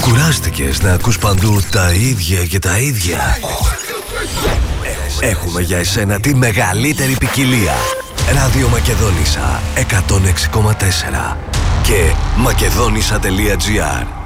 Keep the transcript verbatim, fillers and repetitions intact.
Κουράστηκες να ακούς παντού τα ίδια και τα ίδια? Έχουμε για εσένα τη μεγαλύτερη ποικιλία. Ράδιο Μακεδόνισσα εκατόν έξι κόμμα τέσσερα και μακεδόνισσα τελεία τζι άρ.